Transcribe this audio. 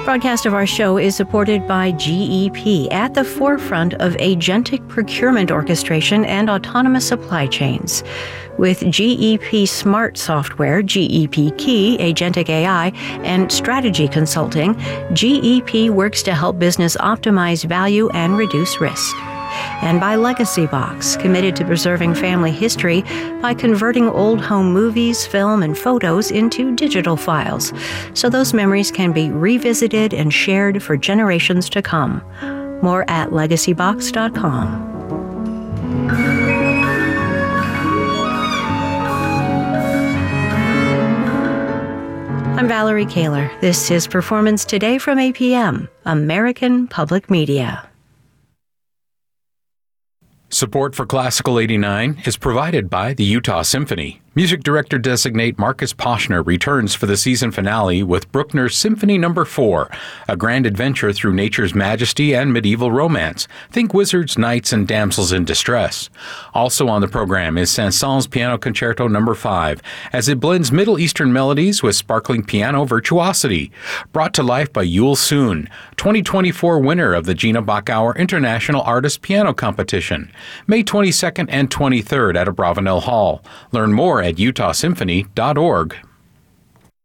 Broadcast of our show is supported by GEP, at the forefront of agentic procurement orchestration and autonomous supply chains. With GEP Smart Software, GEP Key, Agentic AI, and Strategy Consulting, GEP works to help business optimize value and reduce risk. And by Legacy Box, committed to preserving family history by converting old home movies, film, and photos into digital files, so those memories can be revisited and shared for generations to come. More at legacybox.com. I'm Valerie Kaler. This is Performance Today from APM, American Public Media. Support for Classical 89 is provided by the Utah Symphony. Music director-designate Marcus Poshner returns for the season finale with Bruckner's Symphony No. 4, a grand adventure through nature's majesty and medieval romance. Think wizards, knights, and damsels in distress. Also on the program is Saint-Saëns Piano Concerto No. 5, as it blends Middle Eastern melodies with sparkling piano virtuosity. Brought to life by Yul Soon, 2024 winner of the Gina Bachauer International Artist Piano Competition, May 22nd and 23rd at Abravanel Hall. Learn more at utahsymphony.org.